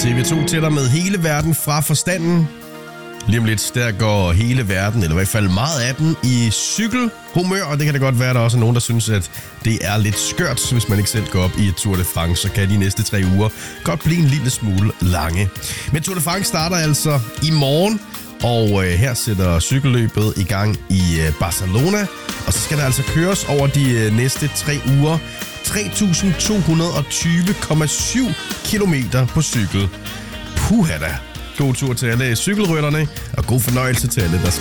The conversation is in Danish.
TV2 til dig med hele verden fra forstanden. Lige om lidt, der går hele verden, eller i hvert fald meget af den, i cykelhumør, og det kan da godt være, at der også er nogen, der synes, at det er lidt skørt, hvis man ikke selv går op i et Tour de France, så kan de næste 3 uger godt blive en lille smule lange. Men Tour de France starter altså i morgen, og her sætter cykelløbet i gang i Barcelona, og så skal der altså køres over de næste 3 uger 3.220,7 kilometer på cykel. Puha da! God tur til alle cykelrytterne, og god fornøjelse til alle, der skal